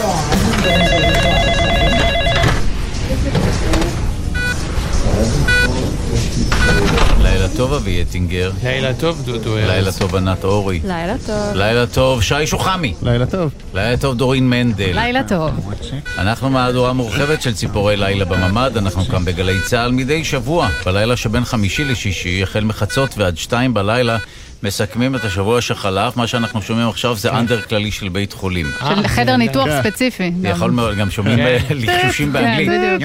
לילה טוב אבי יטינגר. לילה טוב דודו. לילה טוב ענת אורי. לילה טוב. לילה טוב שי שוחמי. לילה טוב. לילה טוב דורין מנדל. לילה טוב. אנחנו מהדורה מורחבת של ציפורי לילה בממד. אנחנו כאן בגלי צהל מדי שבוע בלילה שבין חמישי לשישי החל מחצות ועד 2 בלילה מסכמים את השבוע שחלף. מה שאנחנו שומעים עכשיו זה אנדר כללי של בית חולים, של חדר ניתוח ספציפי. יכול מאוד, גם שומעים לחשושים באנגלית.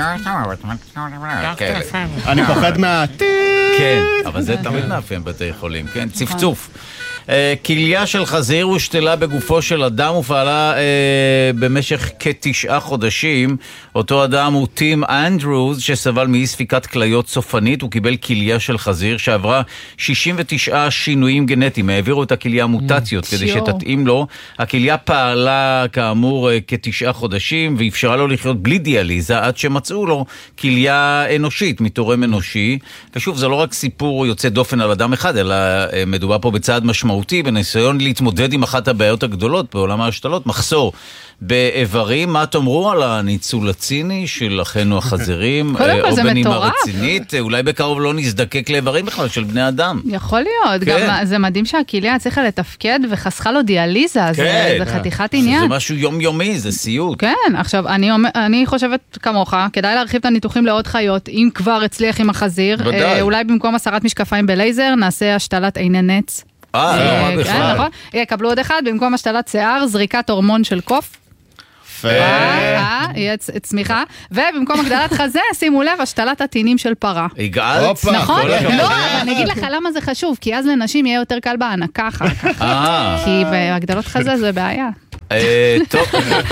אני פוחד מה... כן, אבל זה תמיד מאפיין בתי חולים, כן? צפצוף. כליה של חזיר הושתלה בגופו של אדם ופעלה במשך כ9 חודשים. אותו אדם הוא טים אנדרוס שסבל מאי ספיקת כליות סופנית. הוא קיבל כליה של חזיר שעברה 69 שינויים גנטיים. העבירו את הכליה מוטציות כדי שתתאים לו. הכליה פעלה כאמור כ9 חודשים ואפשרה לו לחיות בלי דיאליזה עד שמצאו לו כליה אנושית מתורם אנושי. ושוב, זה לא רק סיפור יוצא דופן על אדם אחד, אלא מדובר פה בצעד משמעותי בניסיון להתמודד עם אחת הבעיות הגדולות בעולם ההשתלות, מחסור באיברים. מה תאמרו על הניצול הציני של אחינו החזירים? קודם כל זה מטורף. רצינית, אולי בקרוב לא נזדקק לאיברים בכלל של בני אדם. יכול להיות, גם זה מדהים שהכליה צריכה לתפקד וחסכה לו דיאליזה, זה חתיכת עניין. זה משהו יומיומי, זה סיוט. כן, עכשיו אני חושבת כמוך, כדאי להרחיב את הניתוחים לעוד חיות, אם כבר הצליח עם החזיר, אולי במקום הסרת משקפיים בלייזר, נעשה השתלת עיני נץ. נכון, יקבלו עוד אחד, במקום השתלת שיער, זריקת הורמון של קוף. יהיה צמיחה, ובמקום הגדלת חזה, שימו לב, השתלת עטינים של פרה. הגעת? נכון? לא, אני אגיד לך למה זה חשוב, כי אז לנשים יהיה יותר קל בהנקה אחר כך. כי בהגדלות חזה זה בעיה. טוב.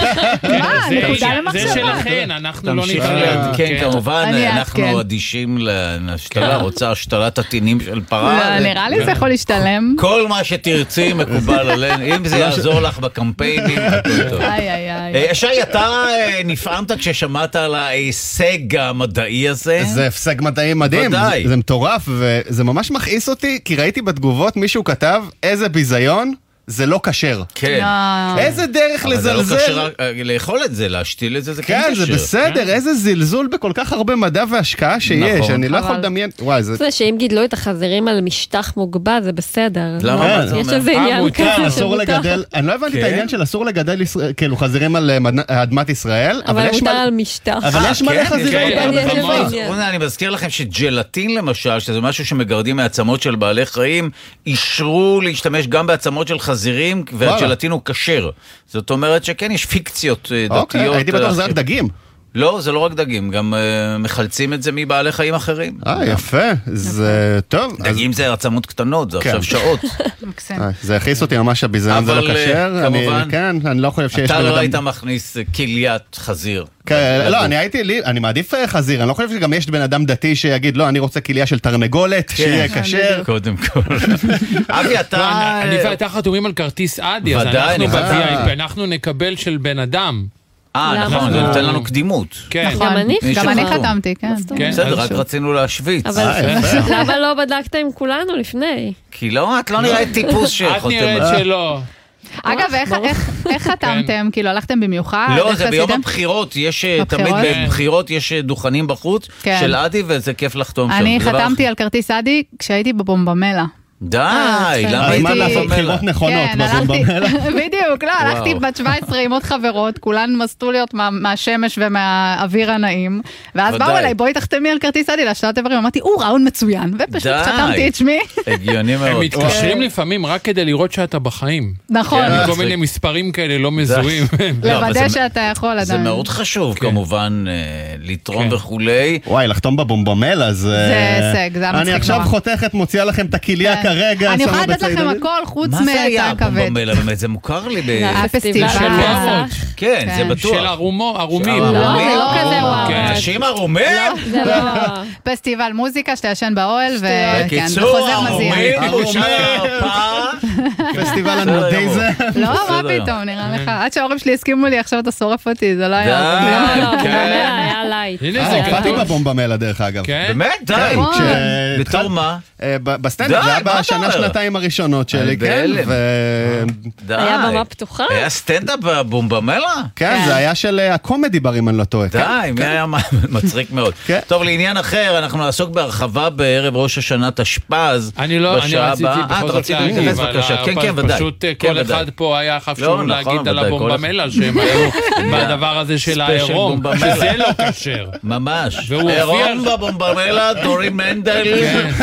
מה? נקודה למחשבה. זה שלכן, אנחנו לא נתחיל לעדכן, כמובן, אנחנו אדישים להשתלה, רוצה השתלת עטינים של פרה. נראה לי זה יכול להשתלם. כל מה שתרצי מקובל עלינו, אם זה יעזור לך בקמפיינים, הכל טוב. שי, אתה נפעמת כששמעת על ההישג המדעי הזה? זה הישג מדעי מדהים, זה מטורף, וזה ממש מכעיס אותי, כי ראיתי בתגובות מישהו כתב, איזה ביזיון, זה לא קשר. כן. איזה דרך לזלזל. אבל זה לא קשר לאכול את זה, להשתיל את זה, זה כן כן, קשר. זה בסדר, איזה זלזול בכל כך הרבה מדע והשקעה שיש. אני לא יכול לדמיין. זה שאם גידלו את החזירים על משטח מוגבל, זה בסדר. למה? יש איזה עניין כזה אסור לגדל, אני לא הבנתי את העניין של אסור לגדל כאילו חזירים על אדמת ישראל, אבל מותר על משטח. אבל יש מלא חזירים. אני מזכיר לכם שג'לטין למשל, שזה משהו שמגרדים מעצמות של בעלי חיים, אישרו להשתמש גם בעצמות של חזירים, והג'לטין הוא כשר. זאת אומרת שכן, יש פיקציות דתיות. הייתי בטוח זה רק דגים. לא, זה לא רק דגים, גם מחלצים את זה מבעלי חיים אחרים. יפה, זה טוב. דגים זה עצמות קטנות, זה עכשיו שעות. זה הכיס אותי ממש הביזיון, זה לא כשר. כמובן, אני לא חושב שיש... אתה לא היית מכניס כליית חזיר. לא, אני מעדיף חזיר, אני לא חושב שגם יש בן אדם דתי שיגיד, לא, אני רוצה כליה של תרנגולת, שיהיה כשר. קודם כל. אבי, אתה... אני ואתה חתומים על כרטיס עדי, אז אנחנו נקבל של בן אדם. נכון, זה נותן לנו קדימות. גם אני חתמתי, כן. בסדר, רק רצינו להשוויץ. למה לא בדקת עם כולנו לפני? כי לא, את לא נראית טיפוס שחותם. את נראית שלא. אגב, איך חתמתם? כאילו, הלכתם במיוחד? לא, זה ביום הבחירות, יש תמיד בבחירות יש דוכנים בחוץ של עדי, וזה כיף לחתום שם. אני חתמתי על כרטיס עדי כשהייתי בבומבמלה. די, למה הייתי... מה לעשות בחירות נכונות בבומבמלה? בדיוק, לא, הלכתי בת 17 עם עוד חברות, כולן מסטוליות מהשמש ומהאוויר הנעים, ואז באו אליי, בואי תחתמי על כרטיס עדי להשתלת איברים, אמרתי, רעיון מצוין, ופשוט חתמתי את שמי. הגיוני מאוד. הם מתקשרים לפעמים רק כדי לראות שאתה בחיים. נכון. כל מיני מספרים כאלה לא מזוהים. לוודא שאתה יכול עדיין. זה מאוד חשוב, כמובן, לתרום וכולי. וואי, לחתום בבומבמלה, זה הישג, זה המצחיק. אני עכשיו חותכת, מוציאה לכם את הכליה כרגע. אני יכולה לתת לכם הכל חוץ מה זה היה מהכבד. בומבמלה? באמת, זה מוכר לי. הפסטיבל. כן, זה בטוח. של ערומים. לא, זה לא כזה וואו. אנשים ערומים? זה לא... פסטיבל מוזיקה שאתה ישן באוהל, בקיצור, ערומים, פסטיבל הנודי זה. לא, מה פתאום, נראה לך. עד שההורים שלי הסכימו לי, עכשיו אתה שורף אותי, זה לא היה. לא, היה לייט. הופעתי בבומבמלה דרך אגב. באמת? די. בתור מה? בסטנדאפ, זה היה בשנה שנתיים הראשונות שלי, כן? היה במה פתוחה? היה סטנדאפ בבומבמלה? כן, זה היה של הקומדי בר, אם אני לא טועה. די, מי היה מצחיק מאוד. טוב, לעניין אחר, אנחנו נעסוק בהרחבה בערב ראש השנה תשפ"ז. אני רציתי בכל זאת להגיד, אבל פשוט כל אחד פה היה חפשו להגיד על הבומבמלה, שהם היו בדבר הזה של העירום, שזה לא קשר. ממש. עירום בבומבמלה, דורין מנדל.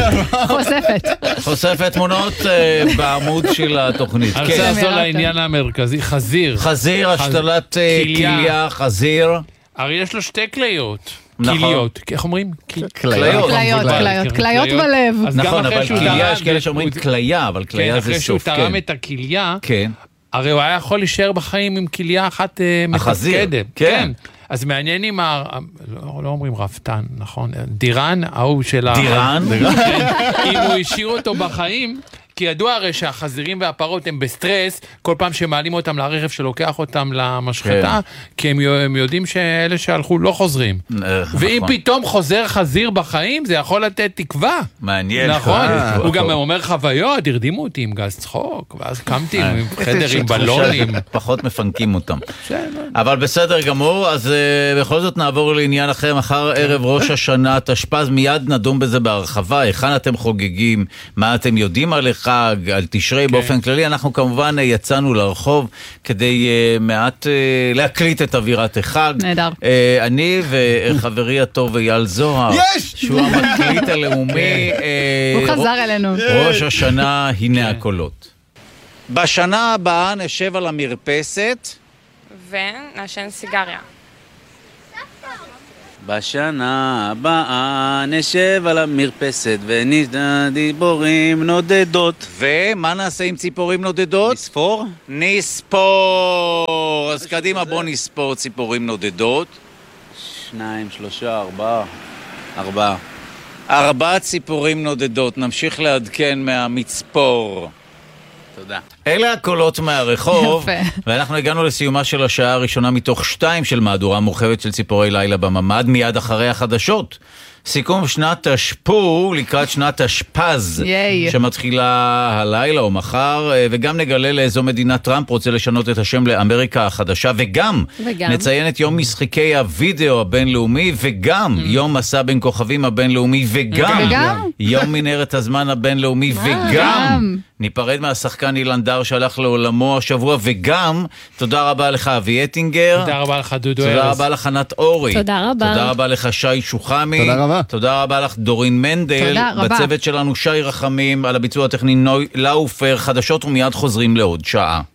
חושפת תמונות בעמוד של התוכנית. אני רוצה לעזור לעניין המרכזי, חזיר. חזיר, השתלת כליה, חזיר. הרי יש לו שתי כליות. כליות, איך אומרים? כליות בלב. נכון, אבל כליה, יש כאלה שאומרים כליה, אבל כליה זה סוף. אחרי שהוא תרם את הכליה, הרי הוא היה יכול להישאר בחיים עם כליה אחת מתפקדת. כן. אז מעניין אם, לא אומרים רפתן, נכון? דירן, ההוא של דירן? אם הוא השאיר אותו בחיים, כי ידוע הרי שהחזירים והפרות הם בסטרס, כל פעם שמעלים אותם לרכב שלוקח אותם למשחטה, כי הם יודעים שאלה שהלכו לא חוזרים. ואם פתאום חוזר חזיר בחיים, זה יכול לתת תקווה. מעניין. נכון. הוא גם אומר חוויות, הרדימו אותי עם גז צחוק, ואז קמתי עם חדר עם בלונים. פחות מפנקים אותם. אבל בסדר גמור, אז בכל זאת נעבור לעניין אחר, מחר ערב ראש השנה תשפ"ז, מיד נדון בזה בהרחבה, היכן אתם חוגגים, מה אתם יודעים על חג, על תשרי באופן כללי. אנחנו כמובן יצאנו לרחוב כדי מעט להקליט את אווירת החג. נהדר. אני וחברי הטוב אייל זוהר, שהוא המקליט הלאומי. הוא חזר אלינו. ראש השנה, הנה הקולות. בשנה הבאה נשב על המרפסת ונעשן סיגריה. בשנה הבאה נשב על המרפסת ונשמע ציפורים נודדות. ומה נעשה עם ציפורים נודדות? נספור? נספור! אז קדימה, בוא נספור ציפורים נודדות. 2, 3, 4. 4 ציפורים נודדות. נמשיך לעדכן מהמצפור. תודה. אלה הקולות מהרחוב, ואנחנו הגענו לסיומה של השעה הראשונה מתוך 2 של מהדורה מורחבת של ציפורי לילה בממד, מיד אחרי החדשות. סיכום שנת תשפ"ו לקראת שנת תשפ"ז, שמתחילה הלילה או מחר, וגם נגלה לאיזו מדינה טראמפ רוצה לשנות את השם לאמריקה החדשה, וגם נציין את יום משחקי הוידאו הבינלאומי, וגם יום מסע בין כוכבים הבינלאומי, וגם יום מנהרת הזמן הבינלאומי, וגם ניפרד מהשחקן אילן דר שהלך לעולמו השבוע, וגם תודה רבה לך אבי אטינגר, תודה רבה לך דודו ארז, תודה רבה לך ענת אורי, תודה רבה, תודה רבה לך שי שוחמי, תודה רבה, תודה רבה לך דורין מנדל, בצוות שלנו שי רחמים, על הביצוע הטכני נוי לאופר. חדשות ומיד חוזרים לעוד שעה.